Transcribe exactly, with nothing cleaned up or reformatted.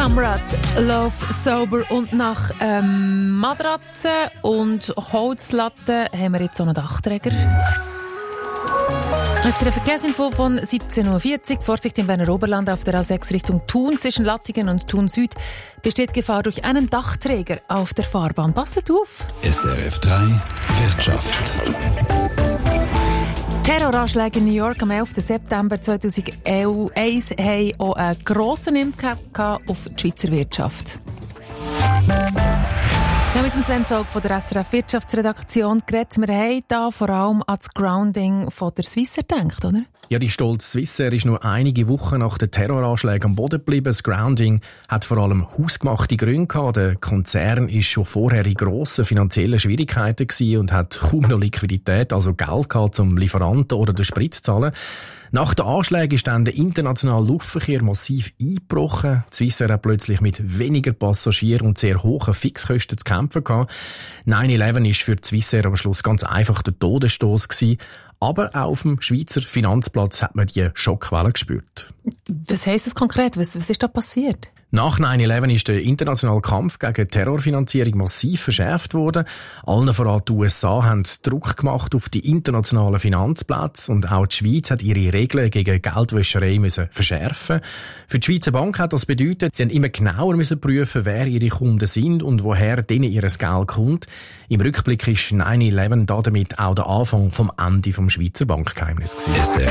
Amrad, Love Sober. Und nach ähm, Matratzen und Holzlatten haben wir jetzt so einen Dachträger. Jetzt eine Verkehrsinfo von siebzehn Uhr vierzig. Vorsicht im Berner Oberland auf der A sechs Richtung Thun. Zwischen Lattingen und Thun Süd besteht Gefahr durch einen Dachträger auf der Fahrbahn. Passet auf! S R F drei Wirtschaft. Terroranschläge in New York am elften September zweitausendeins haben auch einen grossen Impact auf die Schweizer Wirtschaft. Ja, mit dem Sven Zog von der S R F Wirtschaftsredaktion geredet. Wir haben da vor allem an das Grounding von der Swissair gedacht, oder? Ja, die stolze Swissair ist nur einige Wochen nach den Terroranschlägen am Boden geblieben. Das Grounding hat vor allem hausgemachte Gründe gehabt. Der Konzern war schon vorher in grossen finanziellen Schwierigkeiten gewesen und hat kaum noch Liquidität, also Geld gehabt, um Lieferanten oder den Sprit zu zahlen. Nach den Anschlägen ist dann der internationale Luftverkehr massiv eingebrochen. Die Swissair hat plötzlich mit weniger Passagieren und sehr hohen Fixkosten zu kämpfen gehabt. neun elf war für die Swissair am Schluss ganz einfach der Todesstoss gewesen. Aber auch auf dem Schweizer Finanzplatz hat man die Schockwelle gespürt. Was heisst das konkret? Was, was ist da passiert? Nach neun elf ist der internationale Kampf gegen Terrorfinanzierung massiv verschärft worden. Allen voran die U S A haben Druck gemacht auf die internationalen Finanzplätze und auch die Schweiz hat ihre Regeln gegen Geldwäscherei müssen verschärfen. Für die Schweizer Bank hat das bedeutet, sie haben immer genauer müssen prüfen, wer ihre Kunden sind und woher denen ihr Geld kommt. Im Rückblick ist neun elf damit auch der Anfang vom Ende vom Schweizer Bankgeheimnis gewesen.